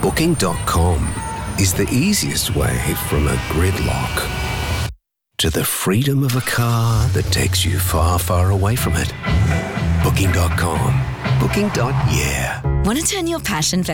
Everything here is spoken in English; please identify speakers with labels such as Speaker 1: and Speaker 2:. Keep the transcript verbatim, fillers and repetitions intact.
Speaker 1: Booking dot com is the easiest way from a gridlock to the freedom of a car that takes you far, far away from it. Booking dot com. Booking. Yeah.
Speaker 2: Want to turn your passion for